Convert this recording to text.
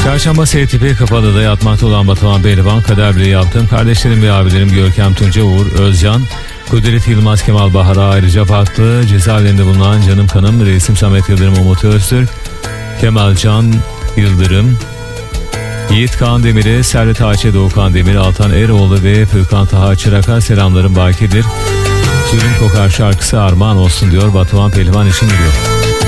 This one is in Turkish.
Çarşamba STP kapalı da yatmakta olan Batuhan Pehlivan, kader bile yaptım. Kardeşlerim ve abilerim Görkem Tunca, Uğur Özcan, Kudret Yılmaz, Kemal Bahar'a ayrıca farklı cezaevlerinde bulunan canım kanım reisim Samet Yıldırım, Umut Öztürk, Kemal Can Yıldırım, Yiğit Kaan Demir'e, Servet Ağaç'e, Doğukan Demir, Altan Eroğlu ve Fırkan Taha Çırak'a selamlarım bakidir. Sürüm Kokar şarkısı armağan olsun diyor, Batuhan Pehlivan için geliyor.